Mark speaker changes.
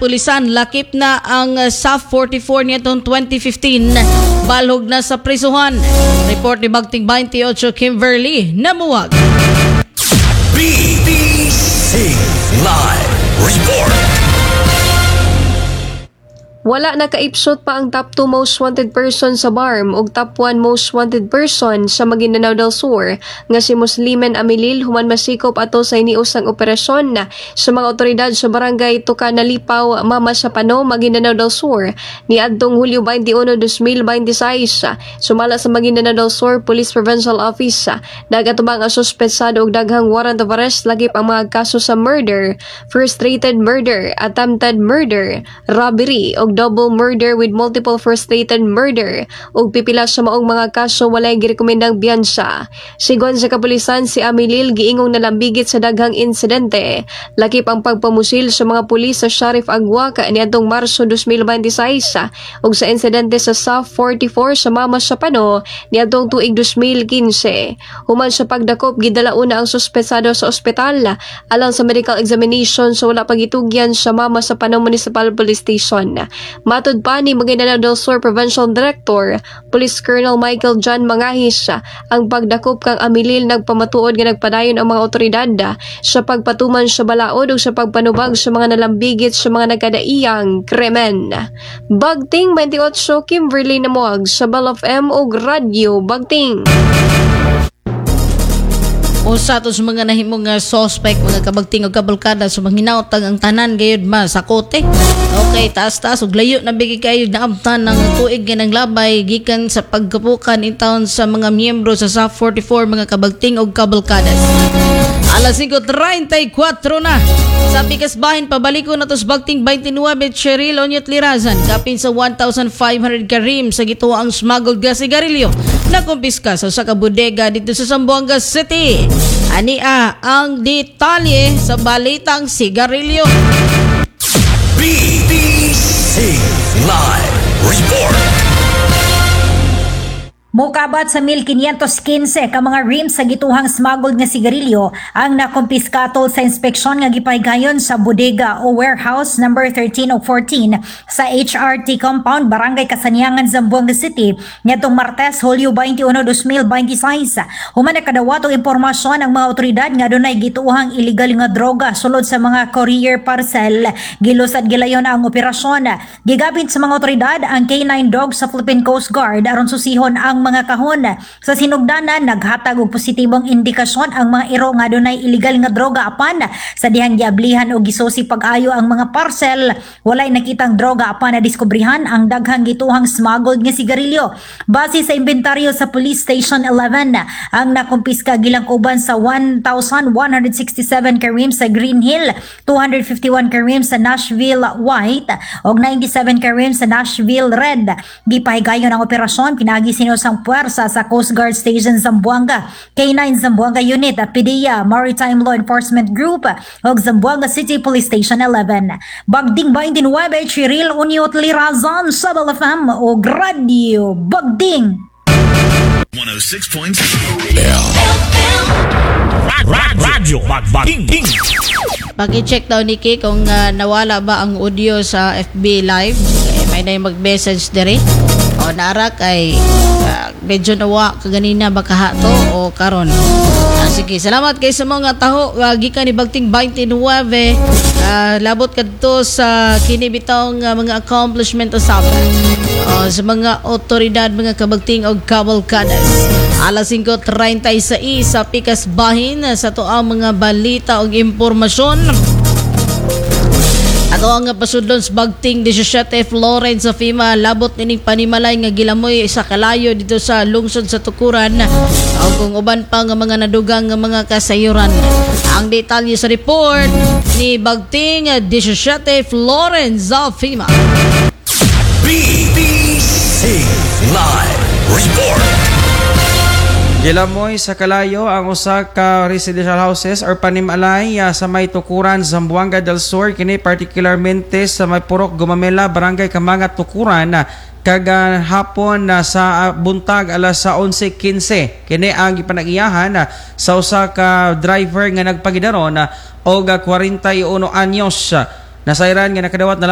Speaker 1: kapulisan lakip na ang SAF 44 nitong 2015 balhog na sa prisuhan. Report ni Bagting 28 Kimberly Namuwag.
Speaker 2: BBC Live Report.
Speaker 3: Wala nakaipsot pa ang top 2 most wanted person sa BARM ug top 1 most wanted person sa Maguindanao del Sur nga si Muslimen Amilil human masikop ato sa inius ng operasyon sa mga otoridad sa barangay Tucanalipaw, Mama Sapano, Maguindanao del Sur niadtong Hulyo 21, 2026. Sumala sa Maguindanao del Sur Police Provincial Office nagatubang ang suspetsado og daghang warrant of arrest lagip ang mga kaso sa murder, frustrated murder, attempted murder, robbery og double murder with multiple frustrated murder ug pipila sa maong mga kaso walay girekomendang biyansa. Sigon sa kapulisan, si Amilil giingong nalambigit sa daghang insidente lakip ang pagpamusil sa mga pulis sa Sheriff Agua niadtong Marso 2026 ug sa insidente sa SAF 44 sa Mama Sapano niadtong tuig 2015. Human sa pagdakop gidala una ang suspetsado sa ospital alang sa medical examination sa wala pagitugyan sa Mama Sapano Municipal Police Station. Matud pa ni Maguindanao del Sur Provincial Director Police Colonel Michael John Mangahis, ang pagdakop kang Amilil nagpamatuod nga nagpadayon ang mga otoridad sa pagpatuman sa balaod ug sa pagpanubag sa mga nalambigit sa mga nagkadaiyang krimen. Bagting 28 Kimberly Namuwag sa Bal of M ug Radyo Bagting.
Speaker 1: Usa to sa mga nahimong suspect mga kabagting og kabalkada sa manginautang ang tanan gayud sa kote. Okay, taas-taas ug layo na bigi kayo naabtan ng tuig nga labay gikan sa pagkapukan intawon sa mga miyembro sa SAF 44 mga kabagting og kabalkadas. Alas 5:34 na. Sa Pikas Bahin, pabaliko na to sa Bagting 29 Cheryl Onyot Lirazan. Kapin sa 1,500 karim sa gituang smuggled gas sigarilyo na kumpiska sa bodega dito sa Zamboanga City. Ania ang detalye sa balitang sigarilyo.
Speaker 2: BBC Live Report.
Speaker 4: Mukabat sa 1,515 ka mga rims sa gituhang smuggled nga sigarilyo ang nakumpiskatol sa inspeksyon nga gipahigayon sa bodega o warehouse number 13 o 14 sa HRT compound Barangay Kasaniangan, Zamboanga City nitong Martes, Hulyo 21, 2026. Human nakadawat og impormasyon ang mga otoridad nga dunay gituhang illegal nga droga sulod sa mga courier parcel. Gilusad gilayon ang operasyon. Gigabit sa mga otoridad ang K9 dog sa Philippine Coast Guard aron susihon ang mga kahon. Sa sinugdanan, naghatag og positibong indikasyon ang mga iro nga dunay illegal nga droga apan sa dihang giablihan o gisusi pag-ayo ang mga parcel. Walay nakitang droga apan na diskubrihan ang daghang gituhang smuggled nga sigarilyo. Base sa inventaryo sa Police Station 11, ang nakumpiska gilang uban sa 1,167 karim sa Green Hill, 251 karim sa Nashville White ug 97 karim sa Nashville Red. Gipahigayon ang operasyon pinagi sinusang puwersa sa Coast Guard Station Zamboanga, K9 Zamboanga Unit, PDEA Maritime Law Enforcement Group ug Zamboanga City Police Station 11. Bagting 29 Cheryl Onyot Lirazan sa Bal FM o Radio Bagting
Speaker 2: 106.7
Speaker 5: Radyo Bagting.
Speaker 1: Pag-check daw ni Kay kung nawala ba ang audio sa FB Live. May na mag-message dire. O narak ay medyo nawa kaganina baka to o karon. Sige, salamat kay sa mga taho gikan ni Bagting 29. Labot kadto sa kinibitong mga accomplishment usab. Sa mga otoridad mga kabagting og kabalkadas. Alas 5:36 sa Pikas Bahin sa tuang mga balita og impormasyon. Ato ang pasudlon sa Bagting 17 Florence sa FEMA labot nining panimalay nga gilamoy sa kalayo dito sa lungsod sa Tukuran o kung uban pa nga mga nadugang nga mga kasayuran. Ang detalye sa report ni Bagting 17 Florence sa FEMA.
Speaker 2: BBC Live Report.
Speaker 6: Gilamoy sa kalayo ang usa ka residential houses or panimalay sa may Tukuran, Zamboanga del Sur, kini particularmente sa may Purok Gumamela, Barangay Kamangat, Tukuran, kagahapon sa buntag alas 11:15. Kini ang ipanagiyahan sa usa ka driver nga nagpagidaron og 41 anyos. Nasayran nga nakadawat na